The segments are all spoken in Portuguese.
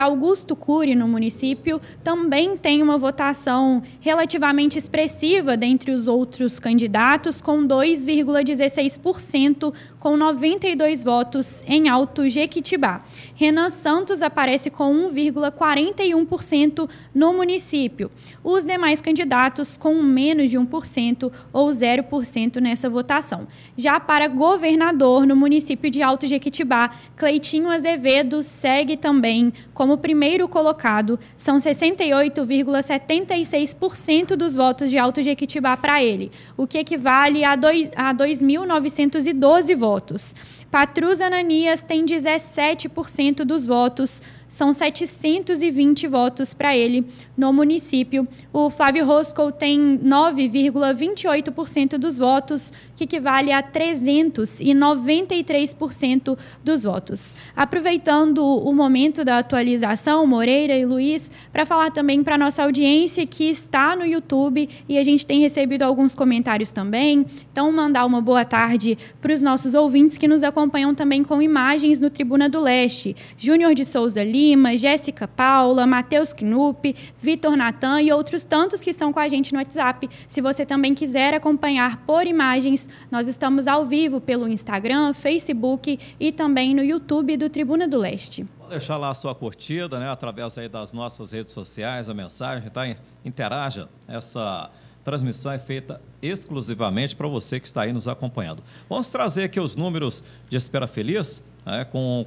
Augusto Cury, no município, também tem uma votação relativamente expressiva dentre os outros candidatos, com 2,16%, com 92 votos em Alto Jequitibá. Renan Santos aparece com 1,41% no município. Os demais candidatos com menos de 1% ou 0% nessa votação. Já para governador, no município de Alto Jequitibá, Cleitinho Azevedo segue também como primeiro colocado. São 68,76% dos votos de Alto Jequitibá para ele, o que equivale a 2.912 votos. Patrus Ananias tem 17% dos votos, são 720 votos para ele no município. O Flávio Roscoe tem 9,28% dos votos, que equivale a 393% dos votos. Aproveitando o momento da atualização, Moreira e Luiz, para falar também para a nossa audiência que está no YouTube e a gente tem recebido alguns comentários também. Então, mandar uma boa tarde para os nossos ouvintes que nos acompanham também com imagens no Tribuna do Leste. Júnior de Souza Lima, Jéssica Paula, Matheus Knupp, Vitor Natan e outros tantos que estão com a gente no WhatsApp. Se você também quiser acompanhar por imagens, nós estamos ao vivo pelo Instagram, Facebook e também no YouTube do Tribuna do Leste. Pode deixar lá a sua curtida, né, através aí das nossas redes sociais, a mensagem, tá? Interaja. Essa transmissão é feita exclusivamente para você que está aí nos acompanhando. Vamos trazer aqui os números de Espera Feliz, com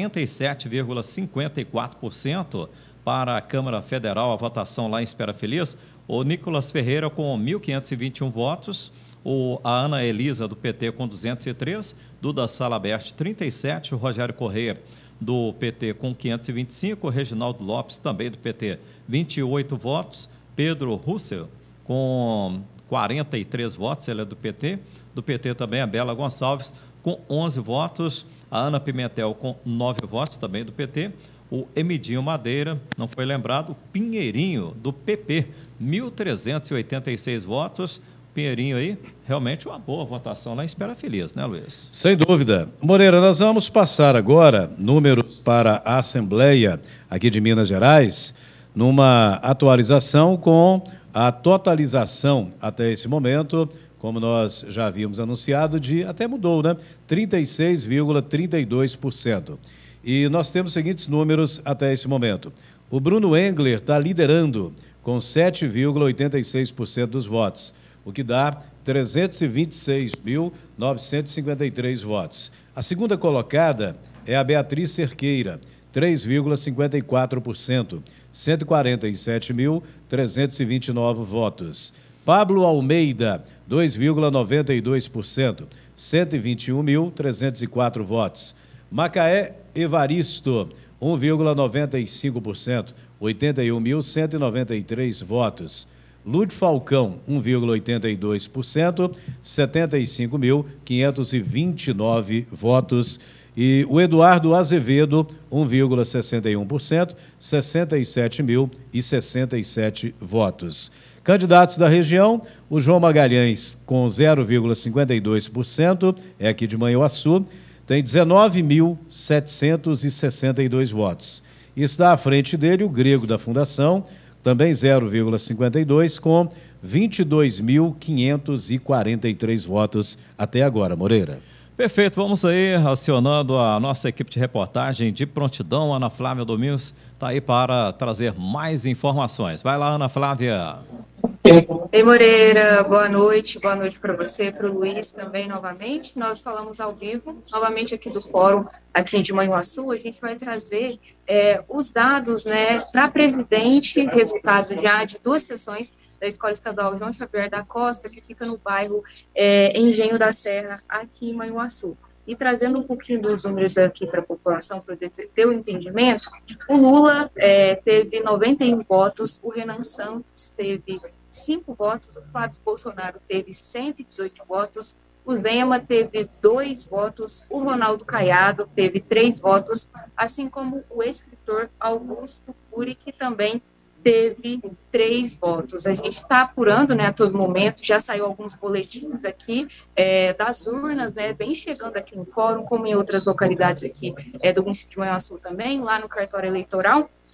47,54% para a Câmara Federal, a votação lá em Espera Feliz. O Nicolas Ferreira com 1.521 votos, a Ana Elisa do PT com 203, Duda Salabert 37, o Rogério Correia do PT com 525, o Reginaldo Lopes também do PT 28 votos, Pedro Russell com 43 votos, ele é do PT também a Bela Gonçalves com 11 votos, a Ana Pimentel com 9 votos, também do PT, o Emidinho Madeira, não foi lembrado, o Pinheirinho, do PP, 1.386 votos, Pinheirinho aí, realmente uma boa votação lá em Espera Feliz, né, Luiz? Sem dúvida. Moreira, nós vamos passar agora números para a Assembleia aqui de Minas Gerais, numa atualização com a totalização até esse momento, como nós já havíamos anunciado, até mudou, né? 36,32%. E nós temos os seguintes números até esse momento. O Bruno Engler está liderando com 7,86% dos votos, o que dá 326.953 votos. A segunda colocada é a Beatriz Cerqueira, 3,54%, 147.329 votos. Pablo Almeida, 2,92%, 121.304 votos. Macaé Evaristo, 1,95%, 81.193 votos. Lud Falcão, 1,82%, 75.529 votos. E o Eduardo Azevedo, 1,61%, 67.067 votos. Candidatos da região, o João Magalhães, com 0,52%, é aqui de Manhuaçu, tem 19.762 votos. E está à frente dele o Grego da Fundação, também 0,52%, com 22.543 votos até agora, Moreira. Perfeito, vamos aí acionando a nossa equipe de reportagem de prontidão. Ana Flávia Domingos está aí para trazer mais informações. Vai lá, Ana Flávia. Ei, Moreira, boa noite para você, para o Luiz também novamente. Nós falamos ao vivo, novamente aqui do Fórum, aqui de Manhuaçu. A gente vai trazer os dados, né, para presidente, resultado já de 2 sessões da Escola Estadual João Xavier da Costa, que fica no bairro Engenho da Serra, aqui em Manhuaçu. E trazendo um pouquinho dos números aqui para a população, para ter o entendimento, o Lula teve 91 votos, o Renan Santos teve 5 votos, o Flávio Bolsonaro teve 118 votos, o Zema teve 2 votos, o Ronaldo Caiado teve 3 votos, assim como o escritor Augusto Cury, que também teve 3 votos. A gente está apurando, né, a todo momento, já saiu alguns boletins aqui das urnas, né, bem chegando aqui no fórum, como em outras localidades aqui do município de Manhuaçu também, lá no cartório eleitoral.